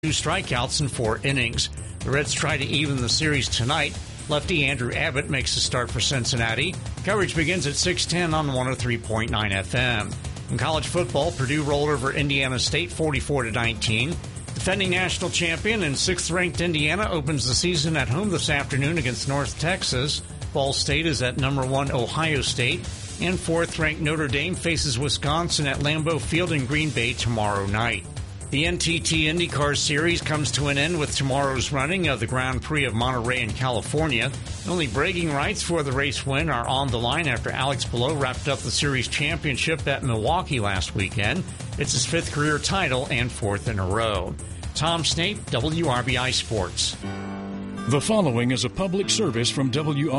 2 strikeouts in 4 innings. The Reds try to even the series tonight. Lefty Andrew Abbott makes the start for Cincinnati. Coverage begins at 6:10 on 103.9 FM. In college football, Purdue rolled over Indiana State 44-19. Defending national champion and 6th-ranked Indiana opens the season at home this afternoon against North Texas. Ball State is at number 1 Ohio State. And 4th-ranked Notre Dame faces Wisconsin at Lambeau Field in Green Bay tomorrow night. The NTT IndyCar Series comes to an end with tomorrow's running of the Grand Prix of Monterey in California. Only bragging rights for the race win are on the line after Alex Palou wrapped up the series championship at Milwaukee last weekend. It's his 5th career title and 4th in a row. Tom Snape, WRBI Sports. The following is a public service from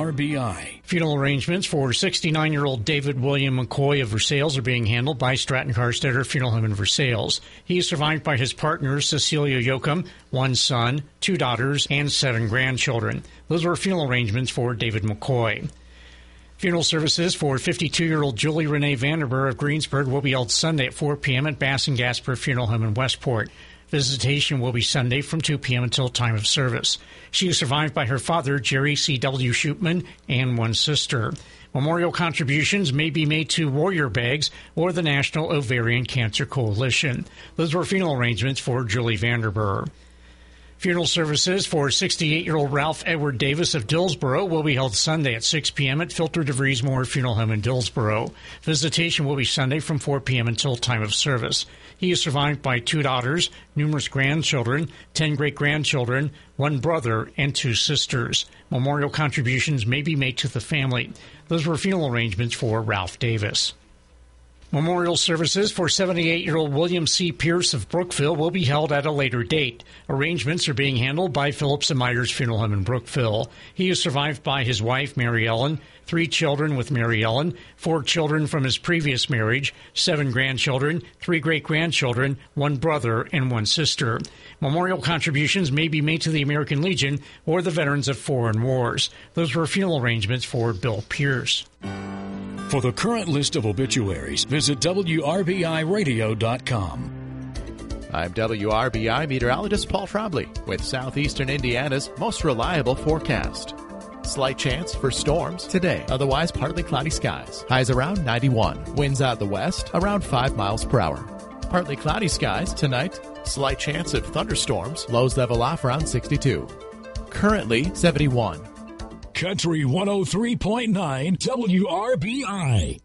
WRBI. Funeral arrangements for 69-year-old David William McCoy of Versailles are being handled by Stratton Carstetter Funeral Home in Versailles. He is survived by his partner, Cecilia Yoakum, 1 son, 2 daughters, and 7 grandchildren. Those were funeral arrangements for David McCoy. Funeral services for 52-year-old Julie Renee Vanderburg of Greensburg will be held Sunday at 4 p.m. at Bass and Gasper Funeral Home in Westport. Visitation will be Sunday from 2 p.m. until time of service. She is survived by her father, Jerry C.W. Shoopman, and 1 sister. Memorial contributions may be made to Warrior Bags or the National Ovarian Cancer Coalition. Those were funeral arrangements for Julie Vanderburg. Funeral services for 68-year-old Ralph Edward Davis of Dillsboro will be held Sunday at 6 p.m. at Filter DeVries Moore Funeral Home in Dillsboro. Visitation will be Sunday from 4 p.m. until time of service. He is survived by 2 daughters, numerous grandchildren, 10 great-grandchildren, 1 brother, and 2 sisters. Memorial contributions may be made to the family. Those were funeral arrangements for Ralph Davis. Memorial services for 78-year-old William C. Pierce of Brookville will be held at a later date. Arrangements are being handled by Phillips and Myers Funeral Home in Brookville. He is survived by his wife, Mary Ellen, 3 children with Mary Ellen, 4 children from his previous marriage, 7 grandchildren, 3 great-grandchildren, 1 brother, and 1 sister. Memorial contributions may be made to the American Legion or the Veterans of Foreign Wars. Those were funeral arrangements for Bill Pierce. For the current list of obituaries, visit WRBIRadio.com. I'm WRBI meteorologist Paul Trombley with Southeastern Indiana's most reliable forecast. Slight chance for storms today, otherwise partly cloudy skies. Highs around 91. Winds out the west around 5 miles per hour. Partly cloudy skies tonight. Slight chance of thunderstorms. Lows level off around 62. Currently 71. Country 103.9 WRBI.